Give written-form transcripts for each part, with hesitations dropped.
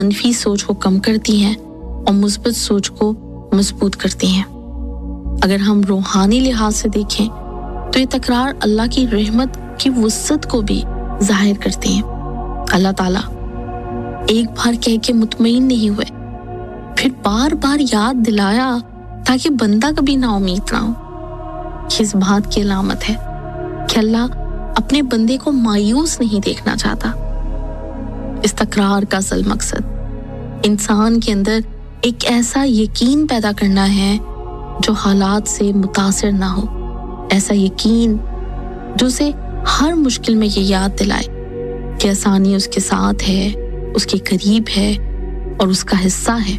منفی سوچ کو کم کرتی ہیں اور مثبت سوچ کو مضبوط کرتی ہیں۔ اگر ہم روحانی لحاظ سے دیکھیں تو یہ تکرار اللہ کی رحمت کی وسعت کو بھی ظاہر کرتی ہیں۔ اللہ تعالیٰ ایک بار کہہ کے مطمئن نہیں ہوئے، پھر بار بار یاد دلایا تاکہ بندہ کبھی نا امید نہ ہو۔ یہ اس بات کی علامت ہے کہ اللہ اپنے بندے کو مایوس نہیں دیکھنا چاہتا۔ اس تکرار کا اصل مقصد انسان کے اندر ایک ایسا یقین پیدا کرنا ہے جو حالات سے متاثر نہ ہو، ایسا یقین جو اسے ہر مشکل میں یہ یاد دلائے کہ آسانی اس کے ساتھ ہے، اس کے قریب ہے اور اس کا حصہ ہے۔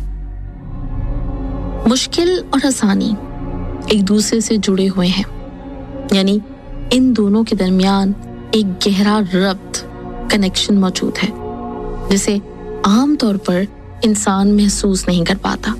مشکل اور آسانی ایک دوسرے سے جڑے ہوئے ہیں، یعنی ان دونوں کے درمیان ایک گہرا ربط، کنیکشن موجود ہے جسے عام طور پر انسان محسوس نہیں کر پاتا۔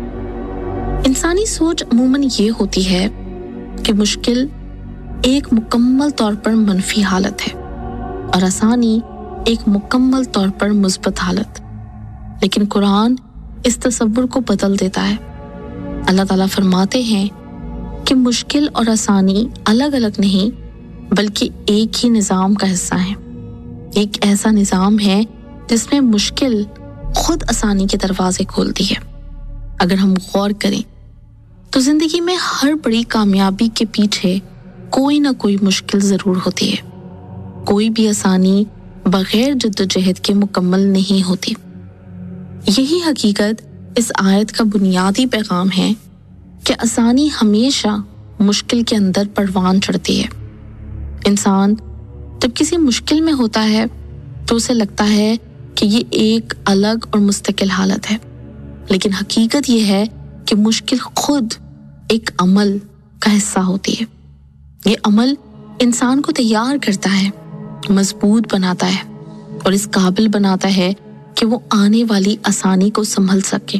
انسانی سوچ عموماً یہ ہوتی ہے کہ مشکل ایک مکمل طور پر منفی حالت ہے اور آسانی ایک مکمل طور پر مثبت حالت، لیکن قرآن اس تصور کو بدل دیتا ہے۔ اللہ تعالیٰ فرماتے ہیں کہ مشکل اور آسانی الگ الگ نہیں بلکہ ایک ہی نظام کا حصہ ہیں۔ ایک ایسا نظام ہے جس میں مشکل خود آسانی کے دروازے کھولتی ہے۔ اگر ہم غور کریں تو زندگی میں ہر بڑی کامیابی کے پیچھے کوئی نہ کوئی مشکل ضرور ہوتی ہے۔ کوئی بھی آسانی بغیر جدوجہد کے مکمل نہیں ہوتی۔ یہی حقیقت اس آیت کا بنیادی پیغام ہے کہ آسانی ہمیشہ مشکل کے اندر پروان چڑھتی ہے۔ انسان جب کسی مشکل میں ہوتا ہے تو اسے لگتا ہے کہ یہ ایک الگ اور مستقل حالت ہے، لیکن حقیقت یہ ہے کہ مشکل خود ایک عمل کا حصہ ہوتی ہے۔ یہ عمل انسان کو تیار کرتا ہے، مضبوط بناتا ہے اور اس قابل بناتا ہے کہ وہ آنے والی آسانی کو سنبھل سکے۔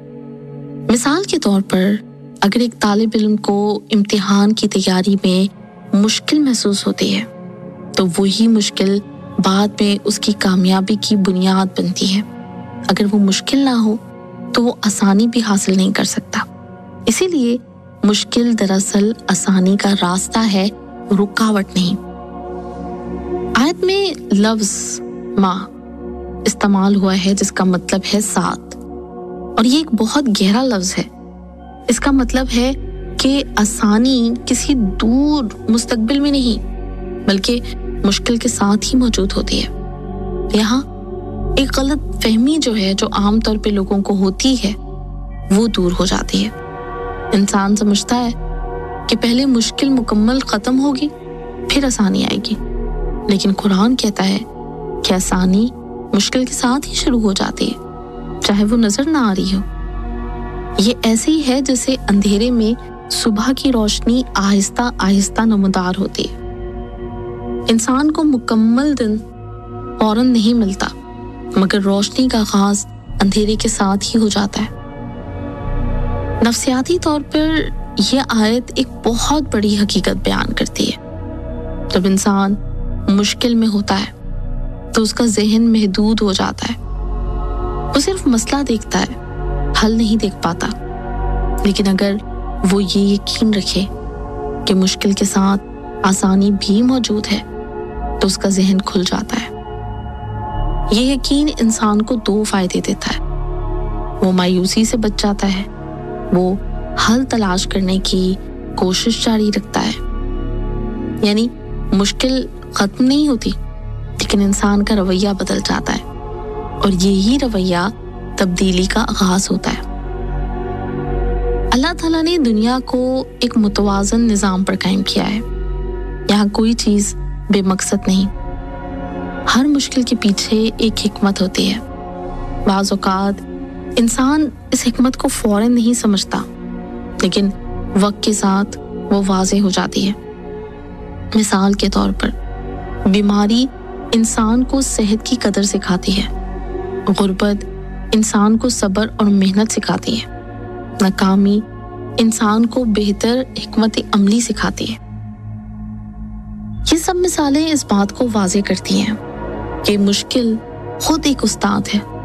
مثال کے طور پر اگر ایک طالب علم کو امتحان کی تیاری میں مشکل محسوس ہوتی ہے تو وہی مشکل بعد میں اس کی کامیابی کی بنیاد بنتی ہے۔ اگر وہ مشکل نہ ہو تو وہ آسانی بھی حاصل نہیں کر سکتا۔ اسی لیے مشکل دراصل آسانی کا راستہ ہے، رکاوٹ نہیں۔ آیت میں لفظ ما استعمال ہوا ہے جس کا مطلب ہے ساتھ، اور یہ ایک بہت گہرا لفظ ہے۔ اس کا مطلب ہے کہ آسانی کسی دور مستقبل میں نہیں بلکہ مشکل کے ساتھ ہی موجود ہوتی ہے۔ یہاں ایک غلط فہمی جو ہے جو عام طور پہ لوگوں کو ہوتی ہے وہ دور ہو جاتی ہے۔ انسان سمجھتا ہے کہ پہلے مشکل مکمل ختم ہوگی پھر آسانی آئے گی، لیکن قرآن کہتا ہے کہ آسانی مشکل کے ساتھ ہی شروع ہو جاتی ہے، چاہے وہ نظر نہ آ رہی ہو۔ یہ ایسے ہی ہے جیسے اندھیرے میں صبح کی روشنی آہستہ آہستہ نمودار ہوتی ہے۔ انسان کو مکمل دن فوراً نہیں ملتا، مگر روشنی کا آغاز اندھیرے کے ساتھ ہی ہو جاتا ہے۔ نفسیاتی طور پر یہ آیت ایک بہت بڑی حقیقت بیان کرتی ہے۔ جب انسان مشکل میں ہوتا ہے تو اس کا ذہن محدود ہو جاتا ہے۔ وہ صرف مسئلہ دیکھتا ہے، حل نہیں دیکھ پاتا۔ لیکن اگر وہ یہ یقین رکھے کہ مشکل کے ساتھ آسانی بھی موجود ہے تو اس کا ذہن کھل جاتا ہے۔ یہ یقین انسان کو دو فائدے دیتا ہے۔ وہ مایوسی سے بچ جاتا ہے، وہ حل تلاش کرنے کی کوشش جاری رکھتا ہے۔ یعنی مشکل ختم نہیں ہوتی لیکن انسان کا رویہ بدل جاتا ہے، اور یہی رویہ تبدیلی کا آغاز ہوتا ہے۔ اللہ تعالیٰ نے دنیا کو ایک متوازن نظام پر قائم کیا ہے۔ یہاں کوئی چیز بے مقصد نہیں، ہر مشکل کے پیچھے ایک حکمت ہوتی ہے۔ بعض اوقات انسان اس حکمت کو فوراً نہیں سمجھتا، لیکن وقت کے ساتھ وہ واضح ہو جاتی ہے۔ مثال کے طور پر بیماری انسان کو صحت کی قدر سکھاتی ہے، غربت انسان کو صبر اور محنت سکھاتی ہے، ناکامی انسان کو بہتر حکمت عملی سکھاتی ہے۔ یہ سب مثالیں اس بات کو واضح کرتی ہیں کہ مشکل خود ایک استاد ہے